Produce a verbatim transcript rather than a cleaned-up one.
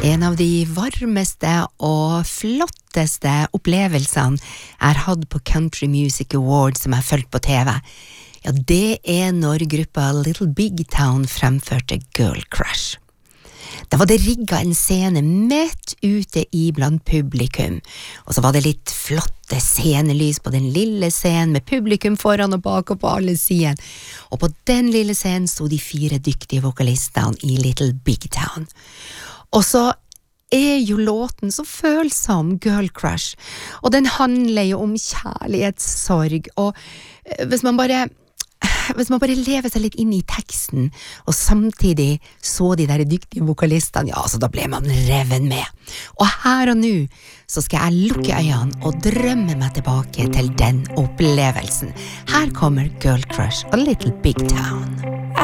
En av de varmeste og flotteste opplevelsene jeg har hatt på Country Music Awards som jeg har følt på T V, ja, det er når gruppa Little Big Town fremførte Girl Crush. Da var det rigget en scene midt ute i blant publikum, og så var det litt flotte scenelys på den lille scenen med publikum foran og bak og på alle sider, og på den lille scenen stod de fire dyktige vokalistene i Little Big Town. Og så er jo låten så følsom, Girl Crush, og den handler jo om kjærlighetssorg, og hvis man bare hvis man bare lever seg litt inn i teksten, og samtidig så de der dyktige vokalistene, ja, så da ble man reven med. Og her og nå, så skal jeg lukke øynene og drømme meg tilbake til den opplevelsen. Her kommer Girl Crush og Little Big Town.